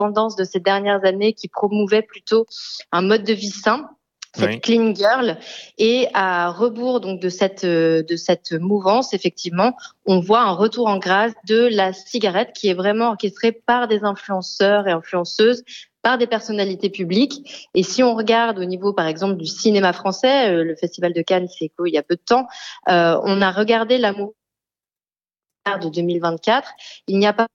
tendance de ces dernières années qui promouvait plutôt un mode de vie sain, cette Oui. clean girl. Et à rebours donc de cette mouvance, effectivement, on voit un retour en grâce de la cigarette qui est vraiment orchestrée par des influenceurs et influenceuses, par des personnalités publiques. Et si on regarde au niveau, par exemple, du cinéma français, le Festival de Cannes s'est clos il y a peu de temps, on a regardé l'amour de 2024. Il n'y a pas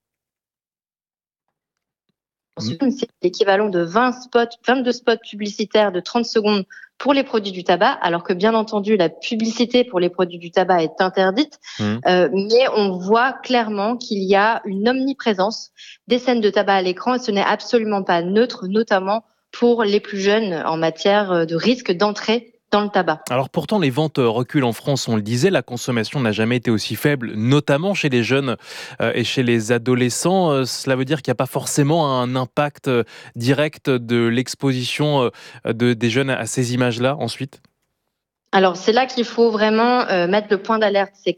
Mmh. c'est l'équivalent de 22 spots publicitaires de 30 secondes pour les produits du tabac, alors que bien entendu, la publicité pour les produits du tabac est interdite. Mmh. Mais on voit clairement qu'il y a une omniprésence des scènes de tabac à l'écran et ce n'est absolument pas neutre, notamment pour les plus jeunes en matière de risque d'entrée dans le tabac. Alors pourtant, les ventes reculent en France, on le disait, la consommation n'a jamais été aussi faible, notamment chez les jeunes et chez les adolescents. Cela veut dire qu'il n'y a pas forcément un impact direct de l'exposition des jeunes à ces images-là ensuite? Alors c'est là qu'il faut vraiment mettre le point d'alerte, c'est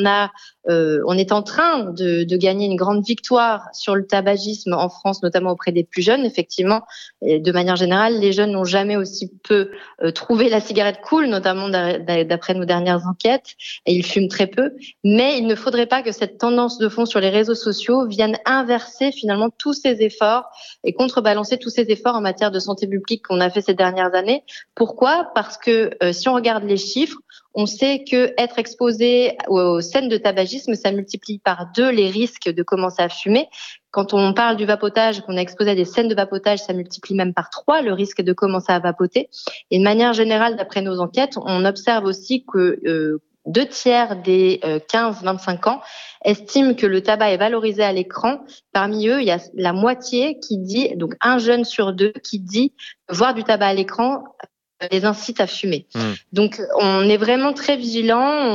on est en train de gagner une grande victoire sur le tabagisme en France, notamment auprès des plus jeunes. Effectivement, et de manière générale, les jeunes n'ont jamais aussi peu trouvé la cigarette cool, notamment d'après nos dernières enquêtes, et ils fument très peu. Mais il ne faudrait pas que cette tendance de fond sur les réseaux sociaux vienne inverser finalement tous ces efforts et contrebalancer tous ces efforts en matière de santé publique qu'on a fait ces dernières années. Pourquoi ? Parce que si on regarde les chiffres, on sait que être exposé aux scènes de tabagisme, ça multiplie par 2 les risques de commencer à fumer. Quand on parle du vapotage, qu'on est exposé à des scènes de vapotage, ça multiplie même par 3 le risque de commencer à vapoter. Et de manière générale, d'après nos enquêtes, on observe aussi que 2 tiers des 15-25 ans estiment que le tabac est valorisé à l'écran. Parmi eux, il y a la moitié qui dit, donc un jeune sur 2 qui dit que voir du tabac à l'écran les incite à fumer. Mmh. Donc, on est vraiment très vigilant,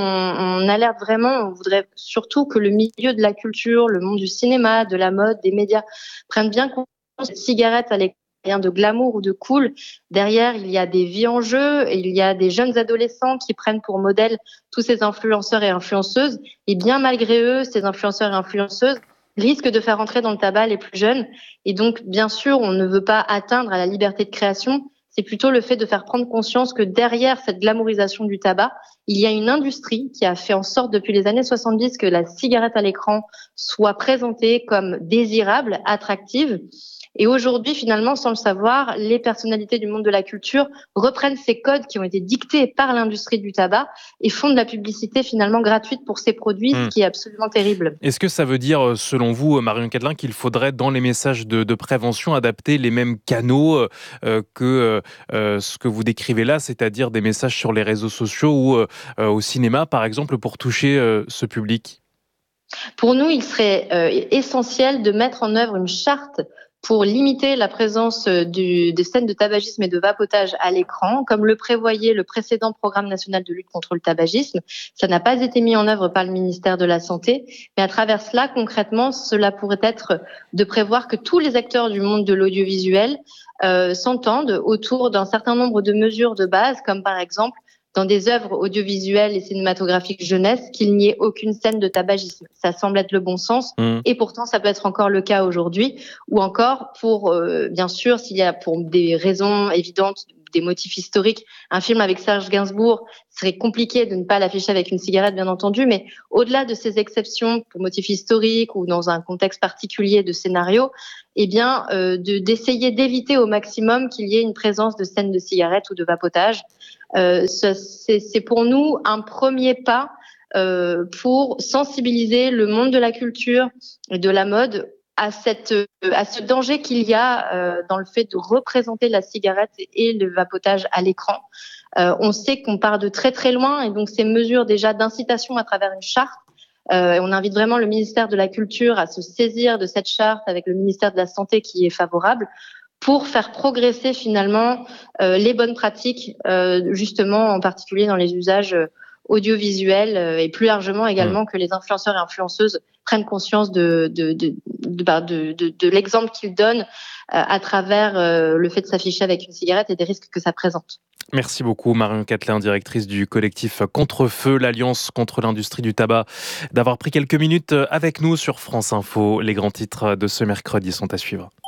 on alerte vraiment, on voudrait surtout que le milieu de la culture, le monde du cinéma, de la mode, des médias prennent bien conscience que cette cigarette à l'écran, rien de glamour ou de cool. Derrière, il y a des vies en jeu, et il y a des jeunes adolescents qui prennent pour modèle tous ces influenceurs et influenceuses. Et bien malgré eux, ces influenceurs et influenceuses risquent de faire entrer dans le tabac les plus jeunes. Et donc, bien sûr, on ne veut pas atteindre à la liberté de création. C'est plutôt le fait de faire prendre conscience que derrière cette glamourisation du tabac, il y a une industrie qui a fait en sorte depuis les années 70 que la cigarette à l'écran soit présentée comme désirable, attractive. Et aujourd'hui, finalement, sans le savoir, les personnalités du monde de la culture reprennent ces codes qui ont été dictés par l'industrie du tabac et font de la publicité finalement gratuite pour ces produits, ce Mmh. qui est absolument terrible. Est-ce que ça veut dire, selon vous, Marion Catelin, qu'il faudrait, dans les messages de prévention, adapter les mêmes canaux que ce que vous décrivez là, c'est-à-dire des messages sur les réseaux sociaux ou au cinéma, par exemple, pour toucher ce public? Pour nous, il serait essentiel de mettre en œuvre une charte pour limiter la présence des scènes de tabagisme et de vapotage à l'écran, comme le prévoyait le précédent programme national de lutte contre le tabagisme. Ça n'a pas été mis en œuvre par le ministère de la Santé, mais à travers cela, concrètement, cela pourrait être de prévoir que tous les acteurs du monde de l'audiovisuel s'entendent autour d'un certain nombre de mesures de base, comme par exemple dans des œuvres audiovisuelles et cinématographiques jeunesse, qu'il n'y ait aucune scène de tabagisme. Ça semble être le bon sens, Mmh. et pourtant ça peut être encore le cas aujourd'hui. Ou encore, pour bien sûr, s'il y a pour des raisons évidentes, des motifs historiques, un film avec Serge Gainsbourg, serait compliqué de ne pas l'afficher avec une cigarette, bien entendu, mais au-delà de ces exceptions pour motifs historiques ou dans un contexte particulier de scénario, eh bien, d'essayer d'éviter au maximum qu'il y ait une présence de scènes de cigarettes ou de vapotage. C'est pour nous un premier pas pour sensibiliser le monde de la culture et de la mode à ce danger qu'il y a dans le fait de représenter la cigarette et le vapotage à l'écran. On sait qu'on part de très très loin, et donc ces mesures déjà d'incitation à travers une charte, on invite vraiment le ministère de la Culture à se saisir de cette charte avec le ministère de la Santé qui est favorable, pour faire progresser finalement les bonnes pratiques, justement en particulier dans les usages audiovisuels, et plus largement Mmh. également que les influenceurs et influenceuses prennent conscience de l'exemple qu'ils donnent à travers le fait de s'afficher avec une cigarette et des risques que ça présente. Merci beaucoup, Marion Catelin, directrice du collectif Contre-Feu, l'Alliance contre l'industrie du tabac, d'avoir pris quelques minutes avec nous sur France Info. Les grands titres de ce mercredi sont à suivre.